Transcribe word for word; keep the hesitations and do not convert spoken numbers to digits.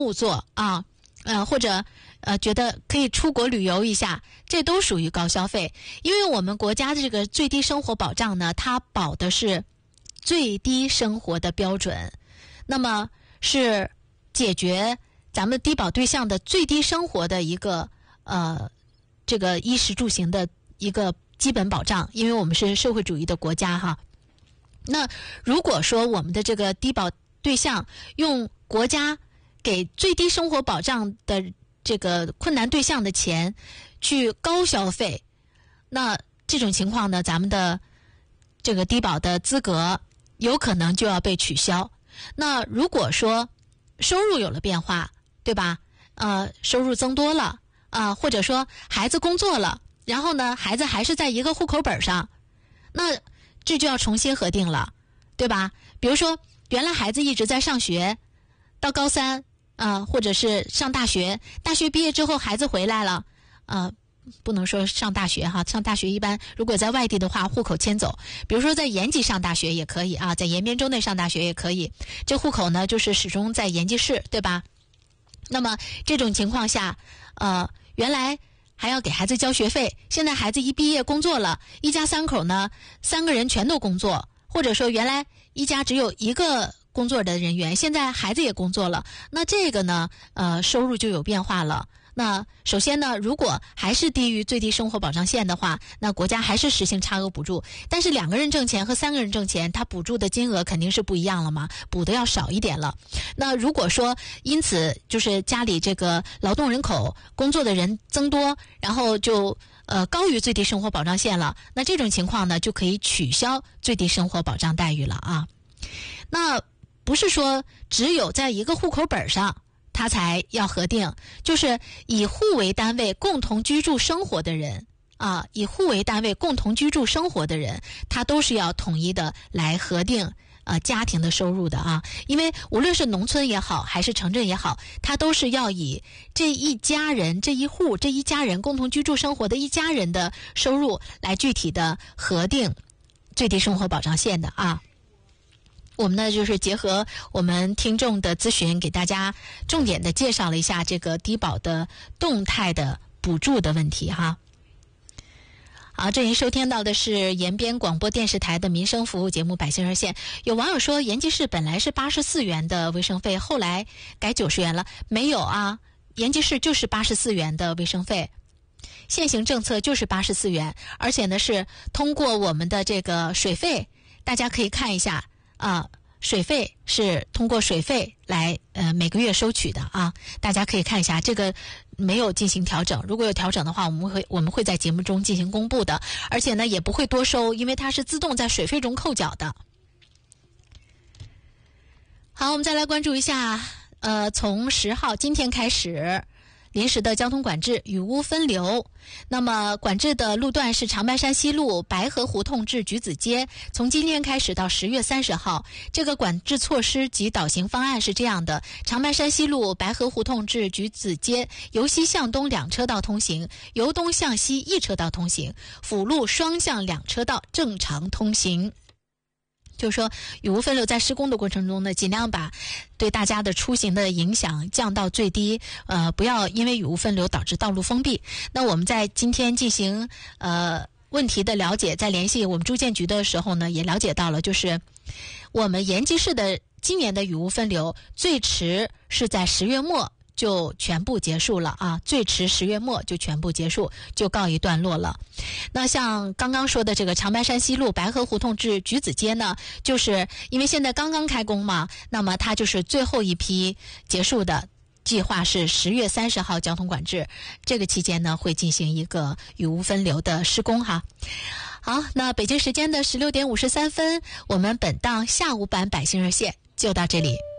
务做啊，呃或者呃觉得可以出国旅游一下，这都属于高消费。因为我们国家的这个最低生活保障呢，它保的是最低生活的标准，那么是解决咱们低保对象的最低生活的一个呃这个衣食住行的一个基本保障，因为我们是社会主义的国家哈。那如果说我们的这个低保对象用国家给最低生活保障的这个困难对象的钱去高消费，那这种情况呢，咱们的这个低保的资格有可能就要被取消。那如果说收入有了变化，对吧？呃，收入增多了啊、呃，或者说孩子工作了，然后呢，孩子还是在一个户口本上，那这就要重新核定了，对吧？比如说，原来孩子一直在上学，到高三啊、呃，或者是上大学，大学毕业之后孩子回来了，呃，不能说上大学哈，上大学一般如果在外地的话，户口迁走，比如说在延吉上大学也可以啊，在延边州内上大学也可以，这户口呢就是始终在延吉市，对吧？那么这种情况下，呃，原来还要给孩子交学费，现在孩子一毕业工作了，一家三口呢，三个人全都工作，或者说原来一家只有一个工作的人员，现在孩子也工作了，那这个呢，呃，收入就有变化了。那首先呢，如果还是低于最低生活保障线的话，那国家还是实行差额补助，但是两个人挣钱和三个人挣钱，它补助的金额肯定是不一样了嘛，补的要少一点了。那如果说因此就是家里这个劳动人口工作的人增多，然后就呃高于最低生活保障线了，那这种情况呢就可以取消最低生活保障待遇了啊。那不是说只有在一个户口本上他才要核定，就是以户为单位共同居住生活的人啊，以户为单位共同居住生活的人，他都是要统一的来核定呃家庭的收入的啊。因为无论是农村也好，还是城镇也好，他都是要以这一家人、这一户、这一家人共同居住生活的一家人的收入来具体的核定最低生活保障线的啊。我们呢就是结合我们听众的咨询，给大家重点的介绍了一下这个低保的动态的补助的问题哈。好，这您收听到的是延边广播电视台的民生服务节目《百姓热线》。有网友说，延吉市本来是八十四元的卫生费，后来改九十元了。没有啊，延吉市就是八十四元的卫生费，现行政策就是八十四元，而且呢是通过我们的这个水费，大家可以看一下。啊，水费是通过水费来呃每个月收取的啊，大家可以看一下，这个没有进行调整，如果有调整的话，我们会我们会在节目中进行公布的，而且呢也不会多收，因为它是自动在水费中扣缴的。好，我们再来关注一下，呃，从十号今天开始。临时的交通管制，雨污分流。那么管制的路段是长白山西路白河胡同至橘子街，从今天开始到十月三十号。这个管制措施及导行方案是这样的：长白山西路白河胡同至橘子街，由西向东两车道通行，由东向西一车道通行，辅路双向两车道正常通行。就是说雨污分流在施工的过程中呢，尽量把对大家的出行的影响降到最低，呃，不要因为雨污分流导致道路封闭。那我们在今天进行呃问题的了解，在联系我们住建局的时候呢，也了解到了，就是我们延吉市的今年的雨污分流最迟是在十月末就全部结束了啊，最迟十月末就全部结束，就告一段落了。那像刚刚说的这个长白山西路白河胡同至橘子街呢，就是因为现在刚刚开工嘛，那么它就是最后一批结束的。计划是十月三十号交通管制，这个期间呢会进行一个雨污分流的施工哈。好，那北京时间的十六点五十三分，我们本档下午版百姓热线就到这里。